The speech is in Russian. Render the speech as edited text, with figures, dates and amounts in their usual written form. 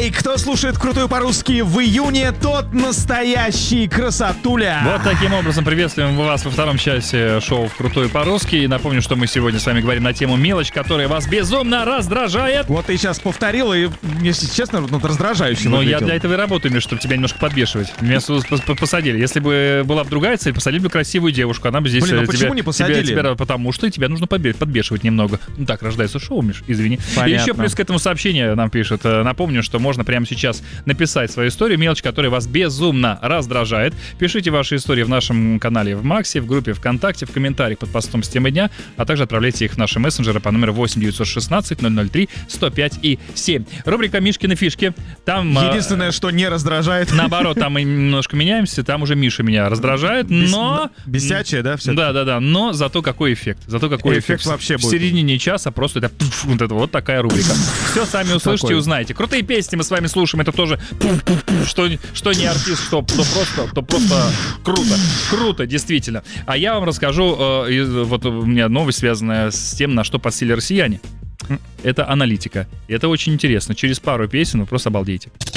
Эй, кто слушает крутую по-русски в июне, тот настоящий красотуля. Вот таким образом приветствуем вас во втором часе шоу «Крутую по-русски». И напомню, что мы сегодня с вами говорим на тему мелочь, которая вас безумно раздражает. Вот ты сейчас повторил, и, если честно, раздражающе Но выглядел. я для этого и работаю, чтобы тебя немножко подбешивать. Меня посадили. Если бы была бы другая цель, посадили бы красивую девушку. Она бы здесь... Блин, а почему не посадили? Потому что тебя нужно подбешивать немного. Ну так рождается шоу, Миш, извини. Понятно. И еще плюс к этому сообщение нам пишут. Напомню, что можно прямо сейчас написать свою историю, мелочь, которая вас безумно раздражает. Пишите ваши истории в нашем канале в Максе, в группе ВКонтакте, в комментариях под постом с темой дня, а также отправляйте их в наши мессенджеры по номеру 8 916 003 105 и 7. Рубрика «Мишкины фишки». Там... Единственное, что не раздражает. Наоборот, там мы немножко меняемся, там уже Миша меня раздражает, но... Бесячее, да? Все. Да, но зато какой эффект. Эффект вообще в будет. середине часа просто это, вот такая рубрика. Все сами услышите и узнаете. Крутые песни мы с вами слушаем, это тоже что не артист, то просто круто, действительно. А я вам расскажу, вот у меня новость, связанная с тем, на что подсели россияне. Это аналитика. Это очень интересно. Через пару песен вы просто обалдеете.